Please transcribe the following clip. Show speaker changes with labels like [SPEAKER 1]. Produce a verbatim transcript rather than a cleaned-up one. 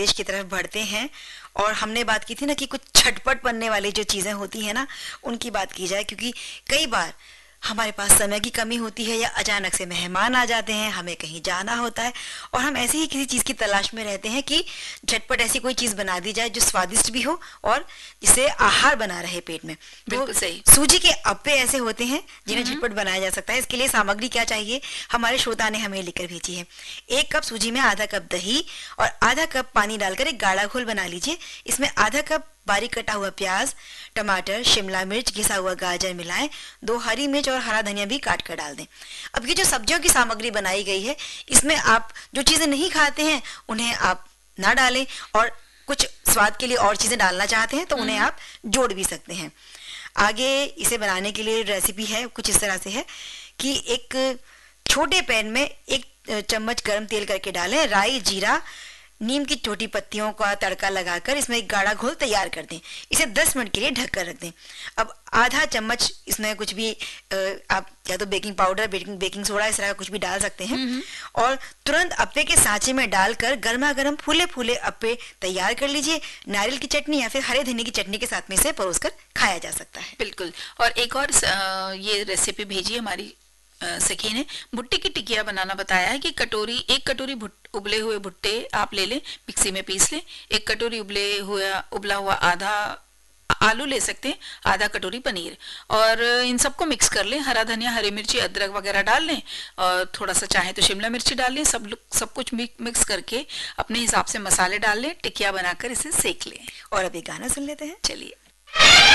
[SPEAKER 1] उद्देश्य की तरफ बढ़ते हैं। और हमने बात की थी ना कि कुछ झटपट बनने वाली जो चीज़ें होती हैं ना, उनकी बात की जाए, क्योंकि कई बार हमारे पास समय की कमी होती है या अचानक से मेहमान आ जाते हैं, हमें कहीं जाना होता है और हम ऐसे ही किसी चीज़ की तलाश में रहते हैं कि झटपट ऐसी कोई चीज़ बना दी जाए जो स्वादिष्ट भी हो और जिससे आहार बना रहे पेट में।
[SPEAKER 2] बिल्कुल सही।
[SPEAKER 1] सूजी के अप्पे ऐसे होते हैं जिन्हें झटपट बनाया जा सकता है। इसके लिए सामग्री क्या चाहिए, हमारे श्रोता ने हमें लिखकर भेजी है। एक कप सूजी में आधा कप दही और आधा कप पानी डालकर एक गाढ़ा घोल बना लीजिए। इसमें आधा कप बारीक कटा हुआ प्याज, टमाटर, शिमला मिर्च, घिसा हुआ गाजर मिलाएं। दो हरी मिर्च और हरा धनिया भी काट कर डाल दें। अब ये जो सब्जियों की सामग्री बनाई गई है, इसमें आप जो चीजें नहीं खाते हैं उन्हें आप ना डालें और कुछ स्वाद के लिए और चीजें डालना चाहते हैं तो उन्हें आप जोड़ भी सकते हैं। आगे इसे बनाने के लिए रेसिपी है कुछ इस तरह से है कि एक छोटे पैन में एक चम्मच गर्म तेल करके डालें। राई, जीरा, नीम की छोटी पत्तियों का तड़का लगाकर इसमें एक गाढ़ा घोल तैयार कर दें। इसे दस मिनट के लिए ढक कर रख दें। अब आधा चम्मच इसमें कुछ भी आप या तो baking powder, baking baking soda इस तरह का कुछ भी डाल सकते हैं और तुरंत अप्पे के सांचे में डालकर गर्मा गर्म फूले फूले अप्पे तैयार कर लीजिए। नारियल की चटनी या फिर हरे धनिया की चटनी के साथ में इसे परोसकर खाया जा सकता है।
[SPEAKER 2] बिल्कुल। और एक और ये रेसिपी भेजी हमारी सखी ने, भुट्टे की टिकिया बनाना बताया है कि कटोरी एक कटोरी उबले हुए भुट्टे आप ले लें, मिक्सी में पीस लें। एक कटोरी उबले हुआ उबला हुआ आधा आलू ले सकते हैं, आधा कटोरी पनीर, और इन सबको मिक्स कर लें। हरा धनिया, हरी मिर्ची, अदरक वगैरह डाल लें और थोड़ा सा चाहे तो शिमला मिर्ची डाल लें। सब सब कुछ मिक्स करके अपने हिसाब से मसाले डाल लें, टिकिया बनाकर इसे सेक लें।
[SPEAKER 1] और अभी गाना सुन लेते हैं,
[SPEAKER 2] चलिए।